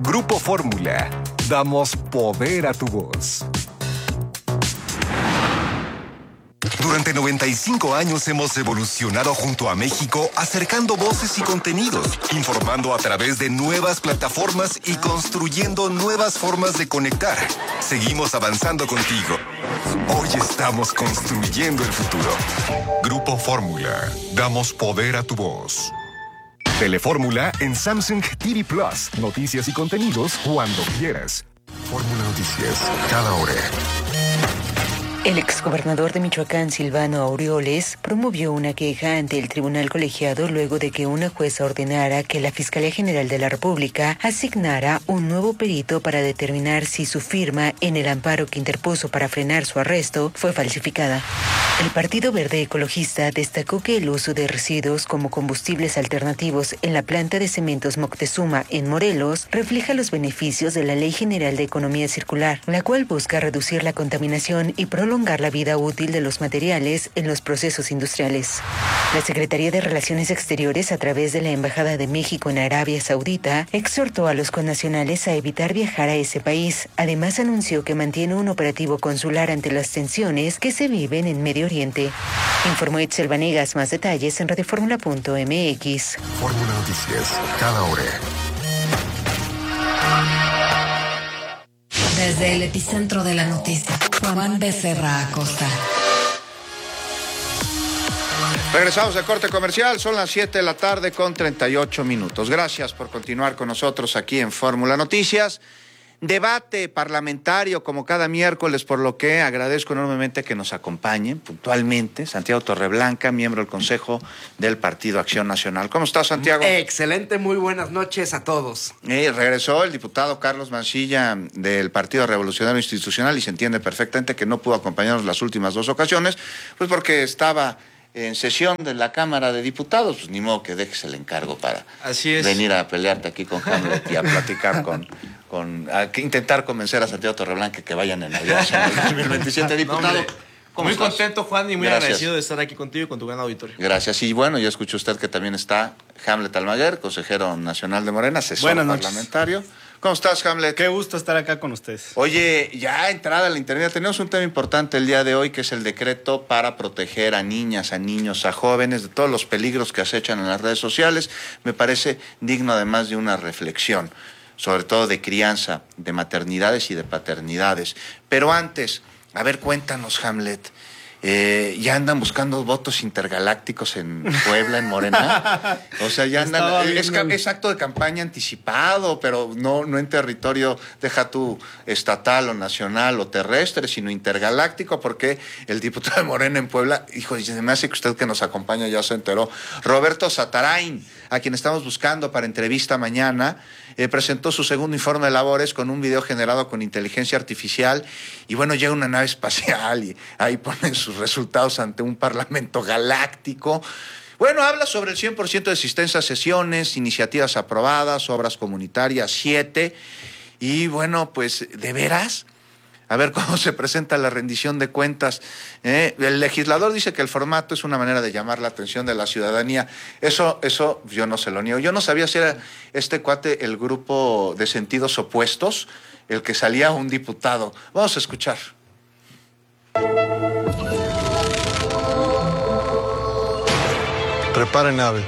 Grupo Fórmula. Damos poder a tu voz. Durante 95 años hemos evolucionado junto a México, acercando voces y contenidos, informando a través de nuevas plataformas y construyendo nuevas formas de conectar. Seguimos avanzando contigo. Hoy estamos construyendo el futuro. Grupo Fórmula. Damos poder a tu voz. Telefórmula en Samsung TV Plus. Noticias y contenidos cuando quieras. Fórmula Noticias, cada hora. El exgobernador de Michoacán, Silvano Aureoles, promovió una queja ante el tribunal colegiado luego de que una jueza ordenara que la Fiscalía General de la República asignara un nuevo perito para determinar si su firma en el amparo que interpuso para frenar su arresto fue falsificada. El Partido Verde Ecologista destacó que el uso de residuos como combustibles alternativos en la planta de cementos Moctezuma en Morelos refleja los beneficios de la Ley General de Economía Circular, la cual busca reducir la contaminación y prolongar la vida útil de los materiales en los procesos industriales. La Secretaría de Relaciones Exteriores, a través de la Embajada de México en Arabia Saudita, exhortó a los connacionales a evitar viajar a ese país. Además, anunció que mantiene un operativo consular ante las tensiones que se viven en Medio Oriente. Informó Itzel Vanegas. Más detalles en radioformula.mx. Fórmula Noticias, cada hora. Desde el epicentro de la noticia, Juan Becerra Acosta. Regresamos de corte comercial, son las 7 de la tarde con 38 minutos. Gracias por continuar con nosotros aquí en Fórmula Noticias. Debate parlamentario como cada miércoles, por lo que agradezco enormemente que nos acompañen puntualmente Santiago Torreblanca, miembro del Consejo del Partido Acción Nacional. ¿Cómo estás, Santiago? Excelente, muy buenas noches a todos. Regresó el diputado Carlos Mancilla del Partido Revolucionario Institucional y se entiende perfectamente que no pudo acompañarnos las últimas dos ocasiones, pues porque estaba en sesión de la Cámara de Diputados, pues ni modo que dejes el encargo para venir a pelearte aquí con Hamlet y a platicar a intentar convencer a Santiago Torreblanca que vayan en Navidad en el 2027, diputado. Muy contento, Juan, y muy Gracias. agradecido de estar aquí contigo y con tu gran auditorio. Gracias. Y bueno, ya escuchó usted que también está Hamlet Almaguer, consejero nacional de Morena, asesor parlamentario. ¿Cómo estás, Hamlet? Qué gusto estar acá con ustedes. Oye, ya entrada a la internet, tenemos un tema importante el día de hoy, que es el decreto para proteger a niñas, a niños, a jóvenes de todos los peligros que acechan en las redes sociales. Me parece digno además de una reflexión, sobre todo de crianza, de maternidades y de paternidades. Pero antes, a ver, cuéntanos, Hamlet. Ya andan buscando votos intergalácticos en Puebla, en Morena. O sea, ya andan. Es acto de campaña anticipado, pero no en territorio, deja tú, estatal o nacional o terrestre, sino intergaláctico, porque el diputado de Morena en Puebla, hijo, se me hace que usted que nos acompaña ya se enteró. Roberto Satarain, a quien estamos buscando para entrevista mañana, presentó su segundo informe de labores con un video generado con inteligencia artificial. Y bueno, llega una nave espacial y ahí ponen sus resultados ante un parlamento galáctico. Bueno, habla sobre el 100% de asistencia a sesiones, iniciativas aprobadas, obras comunitarias 7. Y bueno, pues, ¿de veras? A ver cómo se presenta la rendición de cuentas. El legislador dice que el formato es una manera de llamar la atención de la ciudadanía. Eso yo no se lo niego. Yo no sabía si era este cuate el grupo de sentidos opuestos, el que salía un diputado. Vamos a escuchar. Prepare nave.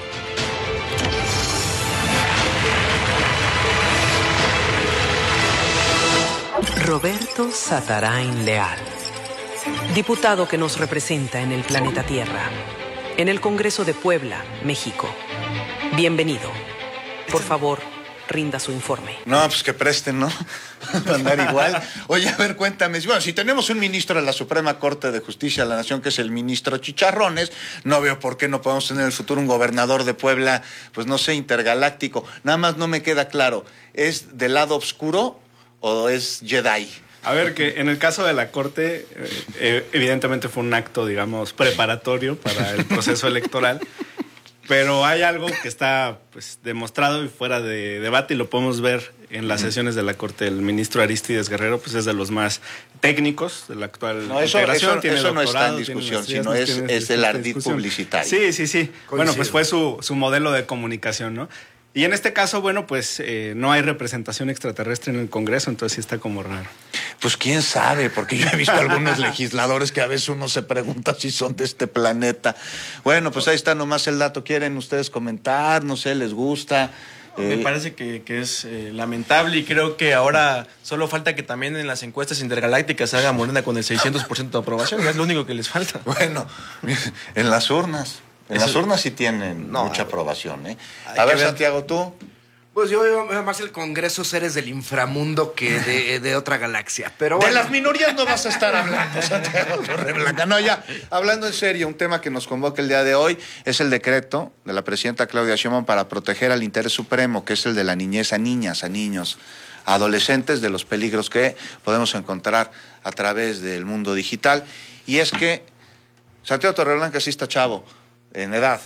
Roberto Satarain Leal, diputado que nos representa en el planeta Tierra, en el Congreso de Puebla, México. Bienvenido. Por favor, rinda su informe. No, pues que presten, ¿no? Andar igual. Oye, a ver, cuéntame. Bueno, si tenemos un ministro de la Suprema Corte de Justicia de la Nación, que es el ministro Chicharrones, no veo por qué no podemos tener en el futuro un gobernador de Puebla, pues no sé, intergaláctico. Nada más no me queda claro, ¿es del lado oscuro o es Jedi? A ver, que en el caso de la Corte, evidentemente fue un acto, digamos, preparatorio para el proceso electoral, pero hay algo que está pues demostrado y fuera de debate, y lo podemos ver en las sesiones de la Corte. El ministro Arístides Guerrero pues es de los más técnicos de la actual integración. Eso no está en discusión, sino es el ardid publicitario. Sí. Coincido. Bueno, pues fue su modelo de comunicación, ¿no? Y en este caso, bueno, pues no hay representación extraterrestre en el Congreso, entonces sí está como raro. Pues quién sabe, porque yo he visto algunos legisladores que a veces uno se pregunta si son de este planeta. Bueno, pues ahí está nomás el dato. ¿Quieren ustedes comentar? No sé, ¿les gusta? Me parece que es lamentable y creo que ahora solo falta que también en las encuestas intergalácticas haga Morena con el 600% de aprobación. Es lo único que les falta. Bueno, en las urnas. En las urnas sí tienen mucha aprobación, ¿eh? A ver, Santiago, ¿tú? Pues yo veo más el Congreso seres del inframundo que de otra galaxia. Pero De bueno. las minorías no vas a estar hablando, Santiago Torreblanca. No, ya, hablando en serio, un tema que nos convoca el día de hoy es el decreto de la presidenta Claudia Sheinbaum para proteger al interés supremo, que es el de la niñez, a niñas, a niños, a adolescentes, de los peligros que podemos encontrar a través del mundo digital. Y es que Santiago Torreblanca sí está chavo, en edad,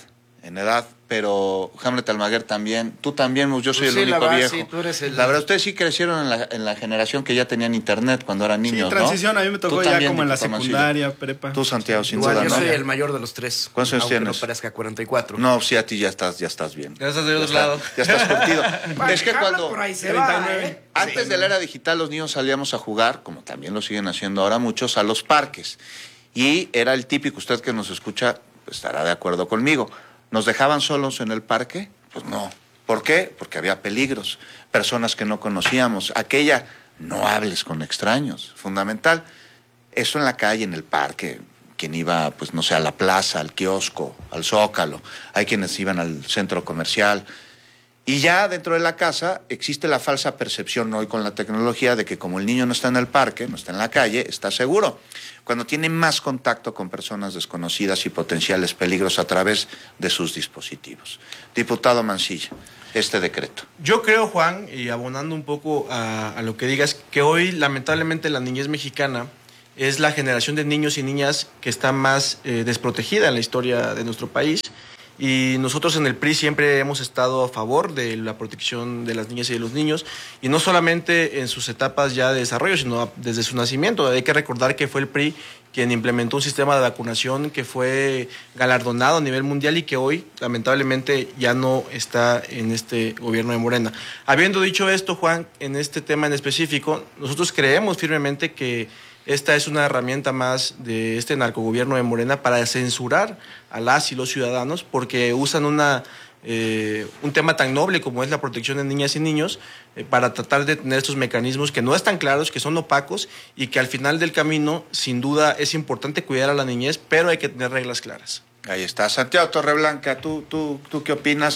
pero Hamlet Almaguer también, tú también, yo soy Pues el sí, único viejo. sí, tú eres el... La verdad, ustedes sí crecieron en la generación que ya tenían internet cuando eran niños, sí, transición, ¿no? a mí me tocó Tú ya también, como en la diputado secundaria, Mancilla. prepa. Tú, Santiago, sin Igual, duda, yo ¿no? soy el mayor de los tres. ¿Cuántos años aunque tienes? no parezca 44. No, sí, a ti ya estás bien. Ya estás de otro lado. Ya estás curtido. Es que Hamlet cuando... por ahí se va, ¿eh? Antes de la era digital, los niños salíamos a jugar, como también lo siguen haciendo ahora muchos, a los parques. Y era el típico, usted que nos escucha, pues, estará de acuerdo conmigo. ¿Nos dejaban solos en el parque? Pues no. ¿Por qué? Porque había peligros, personas que no conocíamos. Aquella, no hables con extraños, fundamental. Eso en la calle, en el parque, quien iba, pues no sé, a la plaza, al kiosco, al Zócalo, hay quienes iban al centro comercial. Y ya dentro de la casa existe la falsa percepción hoy con la tecnología de que como el niño no está en el parque, no está en la calle, está seguro. Cuando tiene más contacto con personas desconocidas y potenciales peligros a través de sus dispositivos. Diputado Mancilla, este decreto. Yo creo, Juan, y abonando un poco a lo que digas, que hoy lamentablemente la niñez mexicana es la generación de niños y niñas que está más desprotegida en la historia de nuestro país. Y nosotros en el PRI siempre hemos estado a favor de la protección de las niñas y de los niños, y no solamente en sus etapas ya de desarrollo, sino desde su nacimiento. Hay que recordar que fue el PRI quien implementó un sistema de vacunación que fue galardonado a nivel mundial y que hoy, lamentablemente, ya no está en este gobierno de Morena. Habiendo dicho esto, Juan, en este tema en específico, nosotros creemos firmemente que esta es una herramienta más de este narcogobierno de Morena para censurar a las y los ciudadanos porque usan un tema tan noble como es la protección de niñas y niños para tratar de tener estos mecanismos que no están claros, que son opacos y que al final del camino, sin duda, es importante cuidar a la niñez, pero hay que tener reglas claras. Ahí está. Santiago Torreblanca, ¿tú qué opinas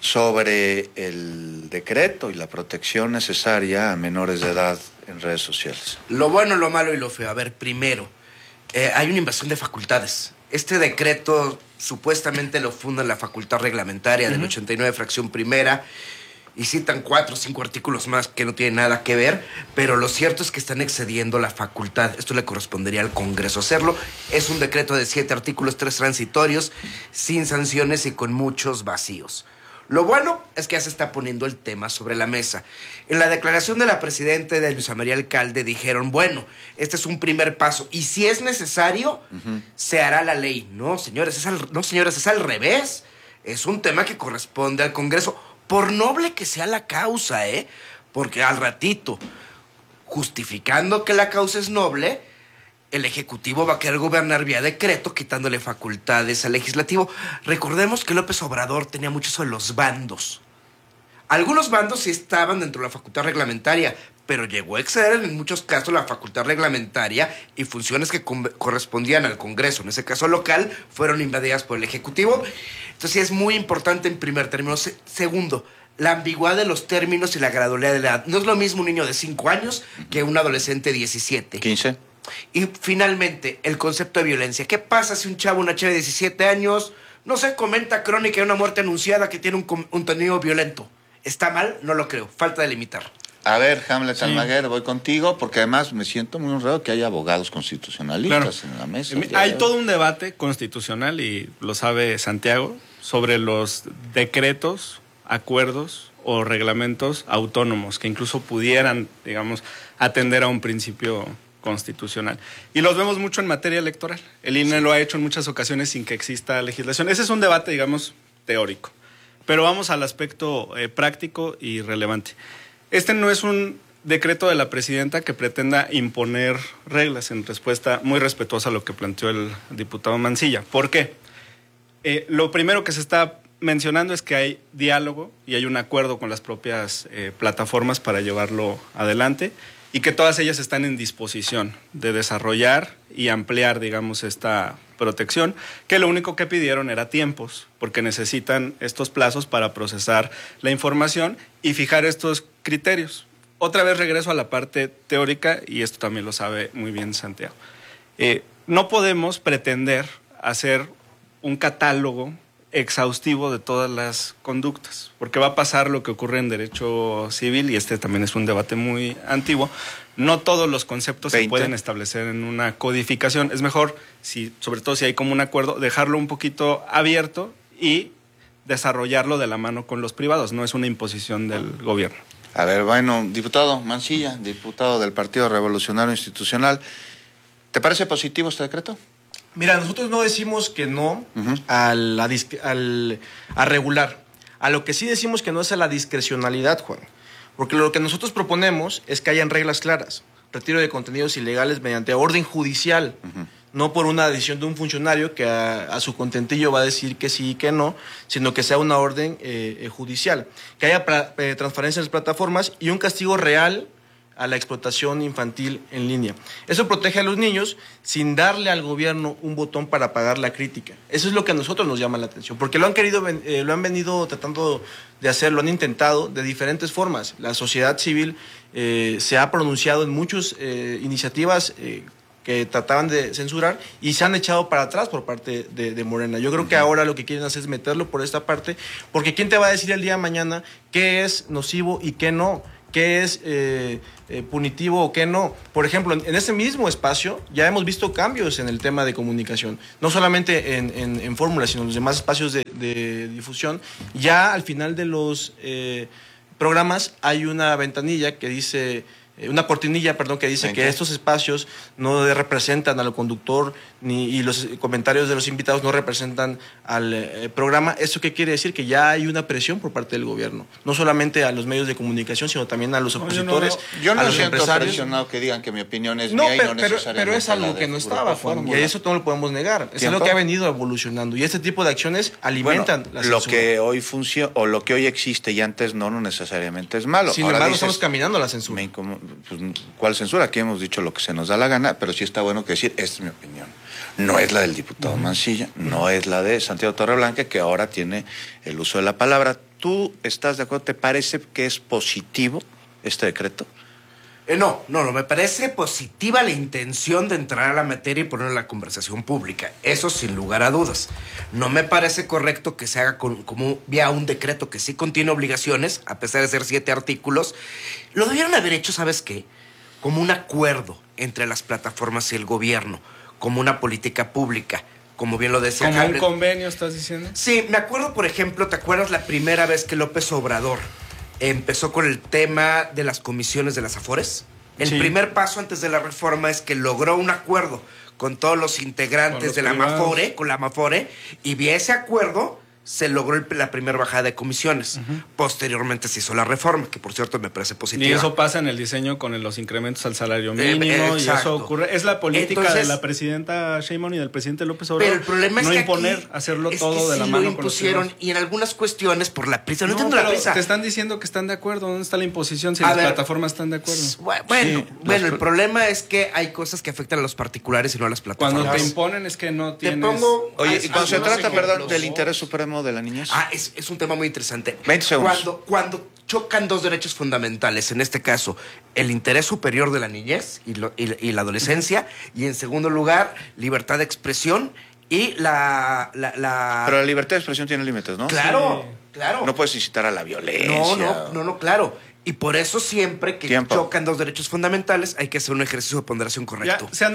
sobre el decreto y la protección necesaria a menores de edad en redes sociales? Lo bueno, lo malo y lo feo. A ver, primero, hay una invasión de facultades. Este decreto supuestamente lo funda la facultad reglamentaria del 89, fracción primera, y citan 4 o 5 artículos más que no tienen nada que ver, pero lo cierto es que están excediendo la facultad. Esto le correspondería al Congreso hacerlo. Es un decreto de 7 artículos, 3 transitorios, sin sanciones y con muchos vacíos. Lo bueno es que ya se está poniendo el tema sobre la mesa. En la declaración de la presidenta de Luisa María Alcalde dijeron, bueno, este es un primer paso y si es necesario, se hará la ley. No, señores, es al revés. Es un tema que corresponde al Congreso, por noble que sea la causa, porque al ratito, justificando que la causa es noble, el Ejecutivo va a querer gobernar vía decreto, quitándole facultades al Legislativo. Recordemos que López Obrador tenía mucho eso de los bandos. Algunos bandos sí estaban dentro de la facultad reglamentaria, pero llegó a exceder en muchos casos la facultad reglamentaria y funciones que correspondían al Congreso, en ese caso local, fueron invadidas por el Ejecutivo. Entonces sí es muy importante en primer término. Segundo, la ambigüedad de los términos y la gradualidad de la edad. No es lo mismo un niño de 5 años que un adolescente de 17. 15. Y finalmente, el concepto de violencia. ¿Qué pasa si un chavo, una chava de 17 años, no sé, comenta crónica de una muerte anunciada que tiene un contenido violento? ¿Está mal? No lo creo. Falta de limitar. A ver, Hamlet Almaguer, voy contigo, porque además me siento muy honrado que haya abogados constitucionalistas en la mesa. Hay todo un debate constitucional, y lo sabe Santiago, sobre los decretos, acuerdos o reglamentos autónomos que incluso pudieran, digamos, atender a un principio constitucional. Y los vemos mucho en materia electoral. El INE lo ha hecho en muchas ocasiones sin que exista legislación. Ese es un debate, digamos, teórico. Pero vamos al aspecto práctico y relevante. Este no es un decreto de la presidenta que pretenda imponer reglas, en respuesta muy respetuosa a lo que planteó el diputado Mancilla. ¿Por qué? Lo primero que se está mencionando es que hay diálogo y hay un acuerdo con las propias plataformas para llevarlo adelante y que todas ellas están en disposición de desarrollar y ampliar, digamos, esta protección, que lo único que pidieron era tiempos, porque necesitan estos plazos para procesar la información y fijar estos criterios. Otra vez regreso a la parte teórica, y esto también lo sabe muy bien Santiago. No podemos pretender hacer un catálogo exhaustivo de todas las conductas, porque va a pasar lo que ocurre en derecho civil, y este también es un debate muy antiguo. No todos los conceptos se pueden establecer en una codificación. Es mejor, sobre todo si hay como un acuerdo, dejarlo un poquito abierto y desarrollarlo de la mano con los privados. No es una imposición del gobierno. A ver, bueno, diputado Mancilla, diputado del Partido Revolucionario Institucional, ¿te parece positivo este decreto? Mira, nosotros no decimos que no a regular. A lo que sí decimos que no es a la discrecionalidad, Juan. Porque lo que nosotros proponemos es que hayan reglas claras. Retiro de contenidos ilegales mediante orden judicial. No por una decisión de un funcionario que a su contentillo va a decir que sí y que no, sino que sea una orden judicial. Que haya transparencia en las plataformas y un castigo real a la explotación infantil en línea. Eso protege a los niños sin darle al gobierno un botón para apagar la crítica. Eso es lo que a nosotros nos llama la atención, porque lo han venido tratando de hacer, lo han intentado de diferentes formas. La sociedad civil se ha pronunciado en muchas iniciativas que trataban de censurar y se han echado para atrás por parte de Morena. Yo creo que ahora lo que quieren hacer es meterlo por esta parte, porque ¿quién te va a decir el día de mañana qué es nocivo y qué no? ¿Qué es punitivo o qué no? Por ejemplo, en ese mismo espacio ya hemos visto cambios en el tema de comunicación, no solamente en fórmula, sino en los demás espacios de difusión. Ya al final de los programas hay una ventanilla que dice... una cortinilla, perdón, que dice que estos espacios no representan al conductor y los comentarios de los invitados no representan al programa. ¿Eso qué quiere decir? Que ya hay una presión por parte del gobierno, no solamente a los medios de comunicación, sino también a los opositores, yo no a los siento empresarios. Presionado que digan que mi opinión es mía y no necesariamente pero es algo que no estaba, Juan, y eso no lo podemos negar. Es algo que ha venido evolucionando y este tipo de acciones alimentan la censura. Lo que hoy funciona o lo que hoy existe y antes no necesariamente es malo. Sin embargo, estamos caminando a la censura. ¿Cuál censura? Aquí hemos dicho lo que se nos da la gana, pero sí está bueno que decir, esta es mi opinión. No es la del diputado Mancilla, no es la de Santiago Torreblanca, que ahora tiene el uso de la palabra. ¿Tú estás de acuerdo? ¿Te parece que es positivo este decreto? No, me parece positiva la intención de entrar a la materia y poner en la conversación pública. Eso sin lugar a dudas. No me parece correcto que se haga como vía un decreto que sí contiene obligaciones, a pesar de ser 7 artículos. Lo debieron haber hecho, ¿sabes qué? Como un acuerdo entre las plataformas y el gobierno, como una política pública, como bien lo decía. ¿Como un convenio estás diciendo? Sí, me acuerdo, por ejemplo, ¿te acuerdas la primera vez que López Obrador empezó con el tema de las comisiones de las Afores? El primer paso antes de la reforma es que logró un acuerdo con todos los integrantes de la Amafore, con la Amafore, y vía ese acuerdo se logró la primera bajada de comisiones. Posteriormente se hizo la reforma, que por cierto me parece positiva. Y eso pasa en el diseño con los incrementos al salario mínimo, y eso ocurre. Es la política de la presidenta Sheinbaum y del presidente López Obrador. Pero el problema es no que imponer, aquí hacerlo es todo que de la sí mano lo con los impusieron, privados. y en algunas cuestiones por la prisa. No entiendo pero la prisa. te están diciendo que están de acuerdo. ¿Dónde está la imposición si las plataformas están de acuerdo? Bueno, el problema es que hay cosas que afectan a los particulares y no a las plataformas. Cuando te imponen es que no tienes... Oye, y cuando se trata, perdón, del interés supremo de la niñez. Es un tema muy interesante. 20 segundos. Cuando chocan dos derechos fundamentales, en este caso, el interés superior de la niñez y la adolescencia, y en segundo lugar, libertad de expresión y la... Pero la libertad de expresión tiene límites, ¿no? Claro, claro. No puedes incitar a la violencia. No, claro. Y por eso siempre que chocan dos derechos fundamentales hay que hacer un ejercicio de ponderación correcto. Ya, se han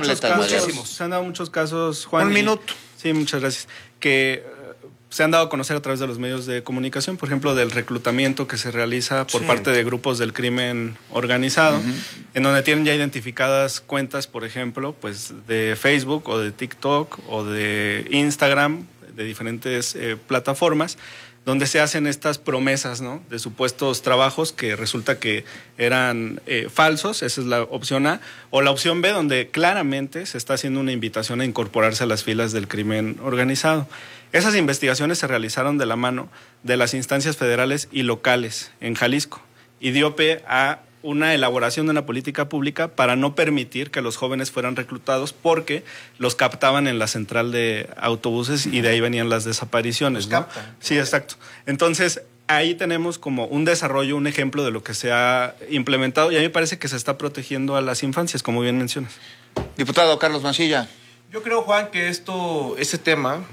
dado muchos casos, Juan. Un minuto. Sí, muchas gracias. Que se han dado a conocer a través de los medios de comunicación, por ejemplo, del reclutamiento que se realiza por parte de grupos del crimen organizado, en donde tienen ya identificadas cuentas, por ejemplo, pues de Facebook o de TikTok o de Instagram, de diferentes plataformas, donde se hacen estas promesas, ¿no?, de supuestos trabajos que resulta que eran falsos. Esa es la opción A. O la opción B, donde claramente se está haciendo una invitación a incorporarse a las filas del crimen organizado. Esas investigaciones se realizaron de la mano de las instancias federales y locales en Jalisco y dio pie a una elaboración de una política pública para no permitir que los jóvenes fueran reclutados, porque los captaban en la central de autobuses y de ahí venían las desapariciones, ¿no? Sí, exacto. Entonces, ahí tenemos como un desarrollo, un ejemplo de lo que se ha implementado, y a mí me parece que se está protegiendo a las infancias, como bien mencionas. Diputado Carlos Mancilla. Yo creo, Juan, que ese tema,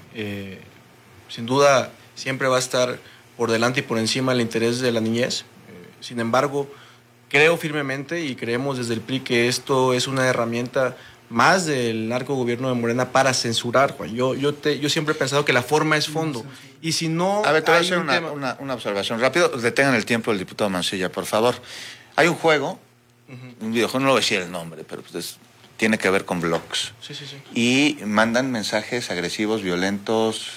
sin duda, siempre va a estar por delante y por encima del interés de la niñez. Sin embargo, creo firmemente y creemos desde el PRI que esto es una herramienta más del narcogobierno de Morena para censurar, Juan. Yo siempre he pensado que la forma es fondo. Y si no... A ver, te voy a hacer una observación. Rápido, detengan el tiempo del diputado Mancilla, por favor. Hay un juego, un videojuego, no lo voy a decir el nombre, pero pues tiene que ver con blogs. Sí. Y mandan mensajes agresivos, violentos,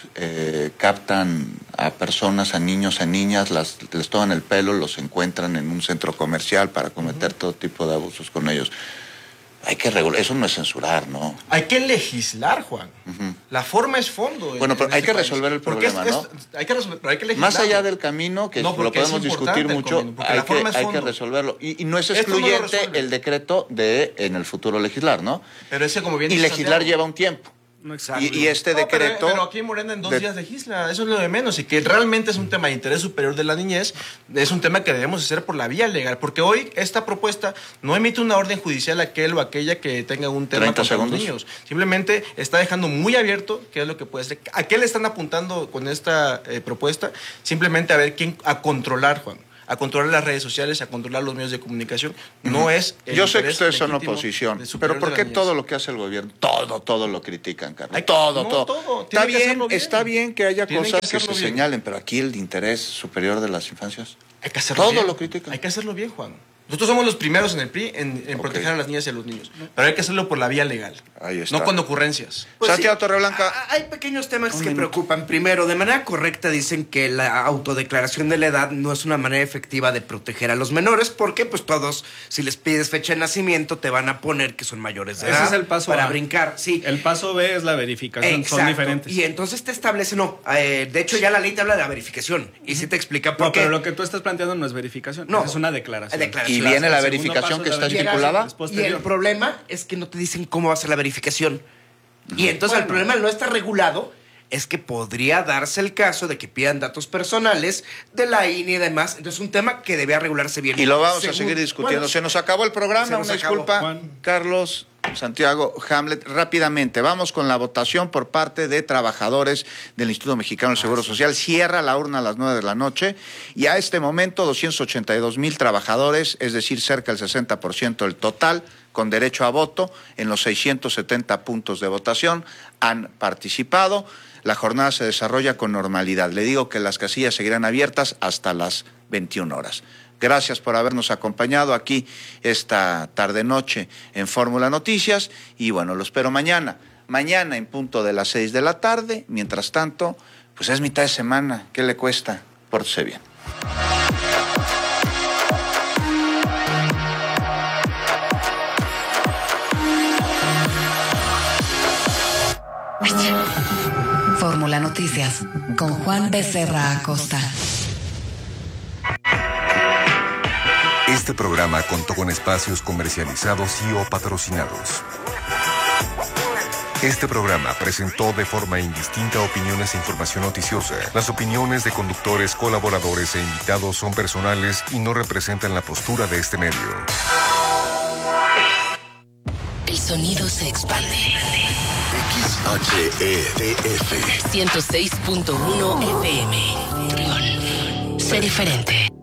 captan a personas, a niños, a niñas, les toman el pelo, los encuentran en un centro comercial para cometer todo tipo de abusos con ellos. Hay que regular, eso no es censurar, ¿no? Hay que legislar, Juan. La forma es fondo. Bueno, pero hay que resolver el problema, ¿no? Hay que resolver, pero hay que legislar. Más allá del camino, que lo podemos discutir mucho, hay que resolverlo. Y no es excluyente el decreto de en el futuro legislar, ¿no? Pero ese, como bien y dice legislar Santiago, lleva un tiempo. Y este decreto... Pero aquí en Morena en 2 días legisla, eso es lo de menos. Y que realmente es un tema de interés superior de la niñez, es un tema que debemos hacer por la vía legal. Porque hoy esta propuesta no emite una orden judicial a aquel o aquella que tenga un tema contra los niños. Simplemente está dejando muy abierto qué es lo que puede ser. ¿A qué le están apuntando con esta propuesta? Simplemente a ver a controlar, Juan. A controlar las redes sociales, a controlar los medios de comunicación. No es... Yo sé que ustedes son oposición, pero ¿por qué todo lo que hace el gobierno, todo lo critican, Carlos? Todo. Está bien que haya cosas que se señalen, pero aquí el interés superior de las infancias, hay que hacerlo todo bien. Lo critican. Hay que hacerlo bien, Juan. Nosotros somos los primeros en el PRI en proteger a las niñas y a los niños. Pero hay que hacerlo por la vía legal. Ahí está. No con ocurrencias. Pues Santiago Torreblanca. Hay pequeños temas que preocupan. Primero, de manera correcta dicen que la autodeclaración de la edad no es una manera efectiva de proteger a los menores, porque pues todos, si les pides fecha de nacimiento, te van a poner que son mayores de edad. Ese es el paso para A. brincar, sí. El paso B es la verificación, Exacto. son diferentes. Y entonces te establece, de hecho ya la ley te habla de la verificación, y sí te explica por qué. Pero lo que tú estás planteando no es verificación, es una declaración. Y viene la verificación que está estipulada. Y el problema es que no te dicen cómo va a ser la verificación. Y entonces el problema al no estar regulado es que podría darse el caso de que pidan datos personales de la INE y demás. Entonces es un tema que debía regularse bien. Y lo vamos a seguir discutiendo. Se nos acabó el programa, una disculpa. Carlos, Santiago, Hamlet, rápidamente. Vamos con la votación por parte de trabajadores del Instituto Mexicano del Seguro Social. Cierra la urna a las 9 de la noche y a este momento 282,000 trabajadores, es decir, cerca del 60% del total, con derecho a voto en los 670 puntos de votación, han participado. La jornada se desarrolla con normalidad. Le digo que las casillas seguirán abiertas hasta las 21 horas. Gracias por habernos acompañado aquí esta tarde-noche en Fórmula Noticias. Y bueno, lo espero mañana en punto de las 6 de la tarde. Mientras tanto, pues es mitad de semana. ¿Qué le cuesta? Pórtese bien. Fórmula Noticias con Juan Becerra Acosta. Este programa contó con espacios comercializados y o patrocinados. Este programa presentó de forma indistinta opiniones e información noticiosa. Las opiniones de conductores, colaboradores e invitados son personales y no representan la postura de este medio. El sonido se expande. XHEDF 106.1 FM. Sé diferente.